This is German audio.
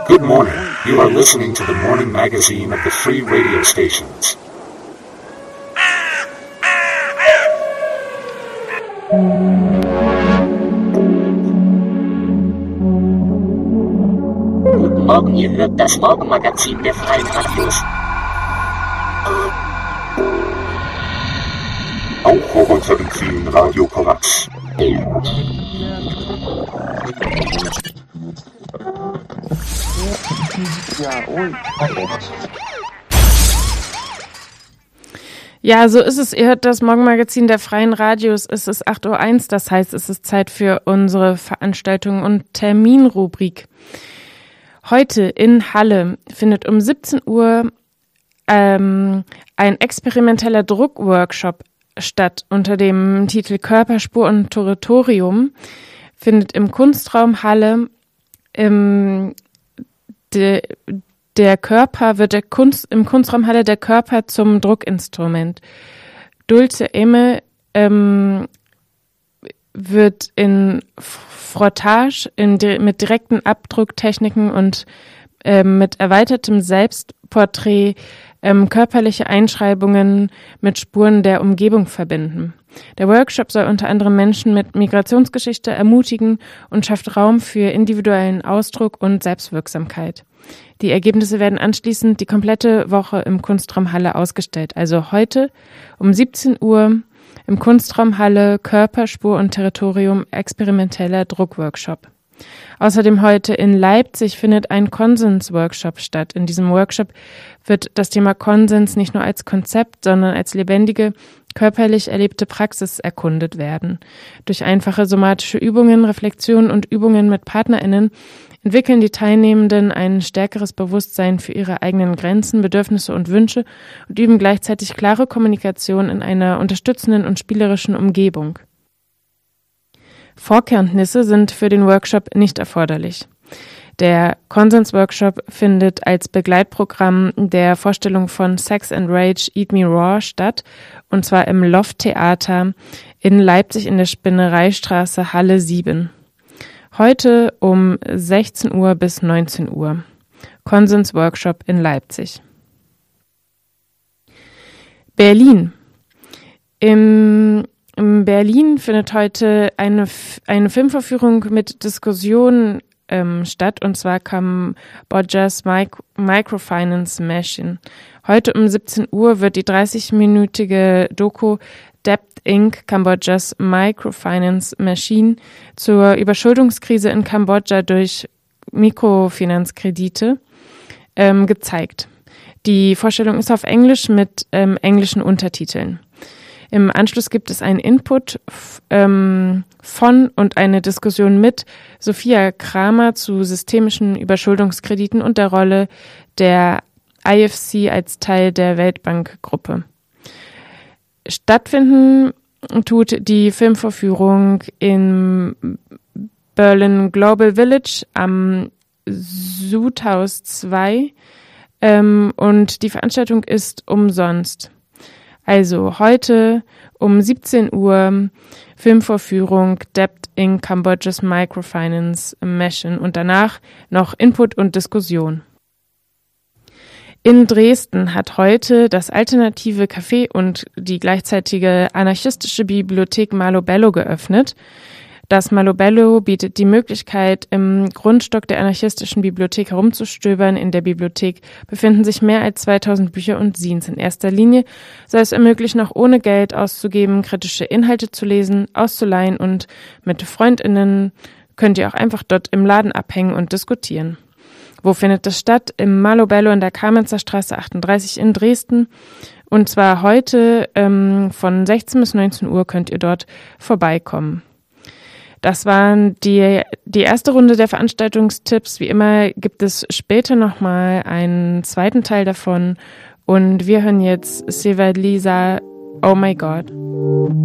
Good morning. You are listening to the morning magazine of the free radio stations. Guten Morgen, ihr hört das Morgenmagazin der Freien Radios. Auch unter dem vielen Radio Kovacs. Ja, so ist es. Ihr hört das Morgenmagazin der Freien Radios. Es ist 8:01 Uhr, das heißt, es ist Zeit für unsere Veranstaltung und Terminrubrik. Heute in Halle findet um 17 Uhr ein experimenteller Druckworkshop statt unter dem Titel Körper, Spur und Territorium. Findet im Kunstraum Halle der Körper wird im Kunstraum Halle der Körper zum Druckinstrument. Dulce Emme wird in Frottage, mit direkten Abdrucktechniken und mit erweitertem Selbstporträt körperliche Einschreibungen mit Spuren der Umgebung verbinden. Der Workshop soll unter anderem Menschen mit Migrationsgeschichte ermutigen und schafft Raum für individuellen Ausdruck und Selbstwirksamkeit. Die Ergebnisse werden anschließend die komplette Woche im Kunstraum Halle ausgestellt. Also heute um 17 Uhr im Kunstraum Halle Körper, Spur und Territorium experimenteller Druckworkshop. Außerdem heute in Leipzig findet ein Konsens-Workshop statt. In diesem Workshop wird das Thema Konsens nicht nur als Konzept, sondern als lebendige, körperlich erlebte Praxis erkundet werden. Durch einfache somatische Übungen, Reflexionen und Übungen mit PartnerInnen entwickeln die Teilnehmenden ein stärkeres Bewusstsein für ihre eigenen Grenzen, Bedürfnisse und Wünsche und üben gleichzeitig klare Kommunikation in einer unterstützenden und spielerischen Umgebung. Vorkenntnisse sind für den Workshop nicht erforderlich. Der Konsens-Workshop findet als Begleitprogramm der Vorstellung von Sex and Rage Eat Me Raw statt, und zwar im Loft-Theater in Leipzig in der Spinnereistraße Halle 7. Heute um 16 Uhr bis 19 Uhr. Konsens-Workshop in Leipzig. Berlin. In Berlin findet heute eine Filmvorführung mit Diskussionen statt, und zwar Kambodjas Microfinance Machine. Heute um 17 Uhr wird die 30-minütige Doku Debt Inc. Kambodjas Microfinance Machine zur Überschuldungskrise in Kambodscha durch Mikrofinanzkredite gezeigt. Die Vorstellung ist auf Englisch mit englischen Untertiteln. Im Anschluss gibt es einen Input von und eine Diskussion mit Sophia Kramer zu systemischen Überschuldungskrediten und der Rolle der IFC als Teil der Weltbankgruppe. Stattfinden tut die Filmvorführung in Berlin Global Village am Sudhaus 2 und die Veranstaltung ist umsonst. Also heute um 17 Uhr Filmvorführung Debt in Kambodjas Microfinance Machine und danach noch Input und Diskussion. In Dresden hat heute das alternative Café und die gleichzeitige anarchistische Bibliothek Malo Bello geöffnet. Das Malo Bello bietet die Möglichkeit, im Grundstock der anarchistischen Bibliothek herumzustöbern. In der Bibliothek befinden sich mehr als 2000 Bücher und Zines. In erster Linie soll es ermöglichen, auch ohne Geld auszugeben, kritische Inhalte zu lesen, auszuleihen, und mit FreundInnen könnt ihr auch einfach dort im Laden abhängen und diskutieren. Wo findet das statt? Im Malo Bello in der Kamenzer Straße 38 in Dresden. Und zwar heute von 16 bis 19 Uhr könnt ihr dort vorbeikommen. Das waren die erste Runde der Veranstaltungstipps. Wie immer gibt es später nochmal einen zweiten Teil davon. Und wir hören jetzt Seva Lisa, Oh My God.